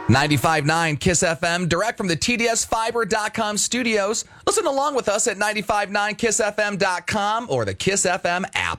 95.9 KISS FM, direct from the TDSFiber.com studios. Listen along with us at 95.9KISSFM.com or the KISS FM app.